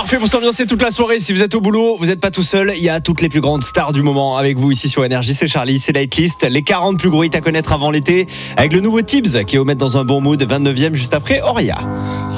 Parfait pour s'ambiancer toute la soirée. Si vous êtes au boulot, vous n'êtes pas tout seul. Il y a toutes les plus grandes stars du moment avec vous ici sur Énergie. C'est Charlie, c'est Nightlist. Les 40 plus gros hits à connaître avant l'été. Avec le nouveau Tibbs qui est au mettre dans un bon mood. 29e juste après Oria.